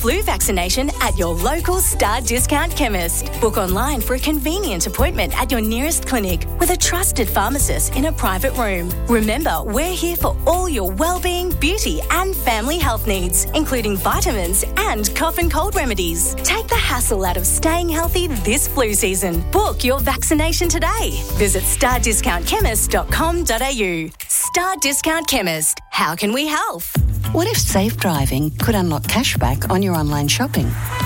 flu vaccination at your local Star Discount chemist. Book online for a convenient appointment at your nearest clinic with a trusted pharmacist in a private room. Remember, we're here for all your well-being, beauty and family health needs, including vitamins and cough and cold remedies. Take the hassle out of staying healthy this flu season. Book your vaccination today. Visit stardiscountchemist.com.au. Star Discount Chemist. How can we help? What if safe driving could unlock cashback on your online shopping?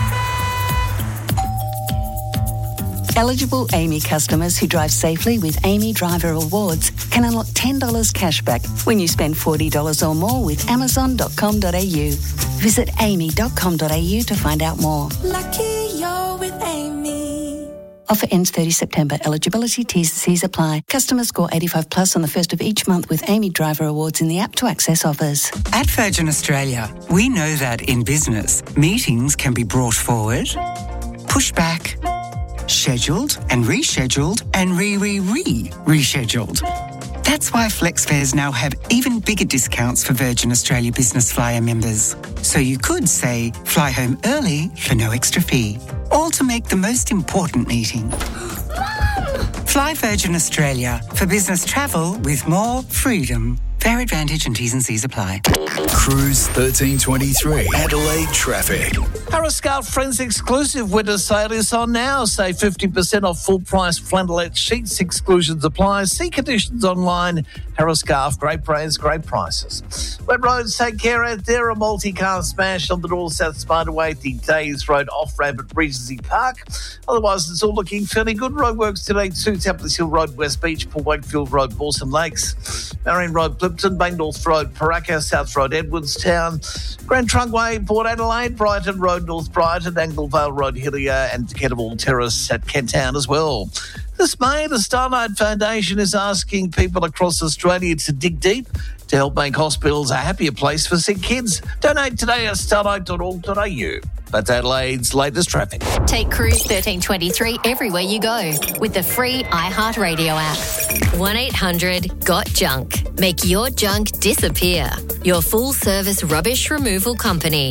Eligible AAMI customers who drive safely with AAMI Driver Awards can unlock $10 cashback when you spend $40 or more with Amazon.com.au. Visit aami.com.au to find out more. Lucky you're with AAMI. Offer ends 30 September. Eligibility, T's and C's apply. Customers score 85 plus on the first of each month with AAMI Driver Awards in the app to access offers. At Virgin Australia, we know that in business, meetings can be brought forward, pushed back, scheduled and rescheduled and rescheduled. That's why FlexFares now have even bigger discounts for Virgin Australia Business Flyer members. So you could say, fly home early for no extra fee. All to make the most important meeting. Fly Virgin Australia for business travel with more freedom. Fair advantage and T's and C's apply. Cruise 1323. Adelaide traffic. Harriscale Friends exclusive winter sale is on now. Save 50% off full price flannelette sheets. Exclusions apply. See conditions online. Harriscale, great brands, great prices. Wet roads, take care out there. A multi-car smash on the North South Spiderway at the Days Road off-ramp at Regency Park. Otherwise, it's all looking fairly good. Roadworks today too. Templars Hill Road, West Beach, Port Wakefield Road, Mawson Lakes, Marion Road, Plimpton, Bank North Road, Paraka, South Road, Edwardstown, Grand Trunkway, Port Adelaide, Brighton Road, North Brighton, Anglevale Road, Hillier, and Kettlebell Terrace at Kent Town as well. This May, the Starlight Foundation is asking people across Australia to dig deep to help make hospitals a happier place for sick kids. Donate today at starlight.org.au. That's Adelaide's latest traffic. Take Cruise 1323 everywhere you go with the free iHeartRadio app. 1-800-GOT-JUNK. Make your junk disappear. Your full-service rubbish removal company.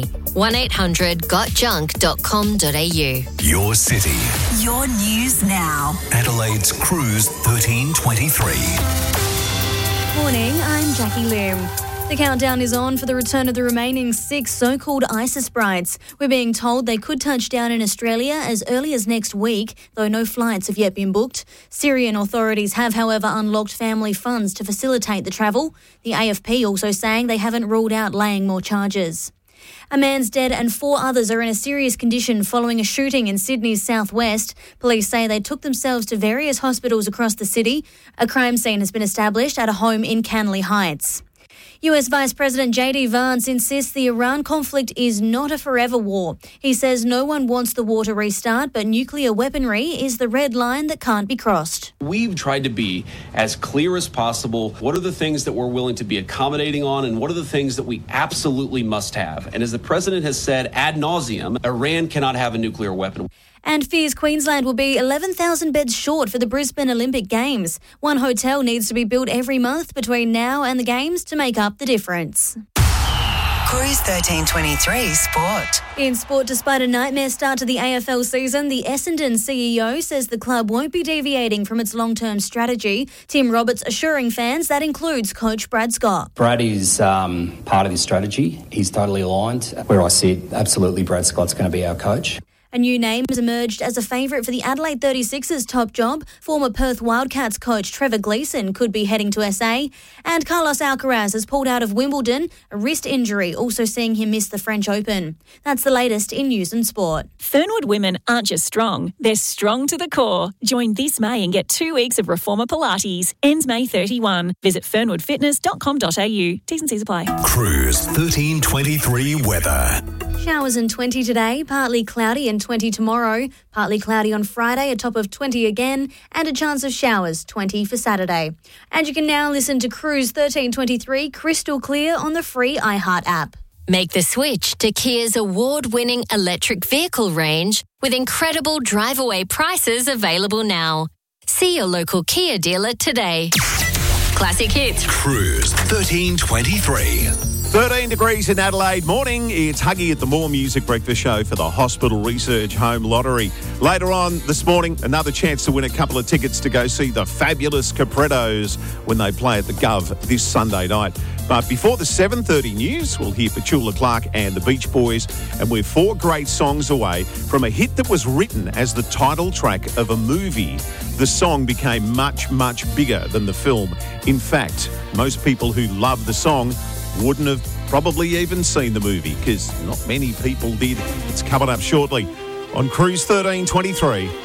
1-800-GOTJUNK.com.au. Your city. Your news now. Adelaide's Cruise 1323. Morning, I'm Jackie Lim. The countdown is on for the return of the remaining 6 so-called ISIS brides. We're being told they could touch down in Australia as early as next week, though no flights have yet been booked. Syrian authorities have, however, unlocked family funds to facilitate the travel. The AFP also saying they haven't ruled out laying more charges. A man's dead and 4 others are in a serious condition following a shooting in Sydney's southwest. Police say they took themselves to various hospitals across the city. A crime scene has been established at a home in Canley Heights. US Vice President J.D. Vance insists the Iran conflict is not a forever war. He says no one wants the war to restart, but nuclear weaponry is the red line that can't be crossed. We've tried to be as clear as possible. What are the things that we're willing to be accommodating on, and what are the things that we absolutely must have? And as the president has said ad nauseum, Iran cannot have a nuclear weapon. And fears Queensland will be 11,000 beds short for the Brisbane Olympic Games. One hotel needs to be built every month between now and the Games to make up the difference. Cruise 1323 Sport. In sport, despite a nightmare start to the AFL season, the Essendon CEO says the club won't be deviating from its long-term strategy. Tim Roberts assuring fans that includes coach Brad Scott. Brad is part of this strategy. He's totally aligned. Where I sit, absolutely Brad Scott's going to be our coach. A new name has emerged as a favourite for the Adelaide 36ers top job. Former Perth Wildcats coach Trevor Gleeson could be heading to SA. And Carlos Alcaraz has pulled out of Wimbledon, a wrist injury also seeing him miss the French Open. That's the latest in news and sport. Fernwood women aren't just strong, they're strong to the core. Join this May and get 2 weeks of Reformer Pilates. Ends May 31. Visit fernwoodfitness.com.au. T's and C's apply. Cruise 1323 weather. Showers and 20 today, partly cloudy and 20 tomorrow, partly cloudy on Friday, a top of 20 again, and a chance of showers, 20 for Saturday. And you can now listen to Cruise 1323 crystal clear on the free iHeart app. Make the switch to Kia's award-winning electric vehicle range with incredible drive-away prices available now. See your local Kia dealer today. Classic hits. Cruise 1323. 13 degrees in Adelaide. Morning, it's Huggy at the More Music Breakfast Show for the Hospital Research Home Lottery. Later on this morning, another chance to win a couple of tickets to go see the fabulous Caprettos when they play at the Gov this Sunday night. But before the 7:30 news, we'll hear Petula Clark and the Beach Boys, and we're 4 great songs away from a hit that was written as the title track of a movie. The song became much, much bigger than the film. In fact, most people who love the song wouldn't have probably even seen the movie because not many people did. It's coming up shortly on Cruise 1323.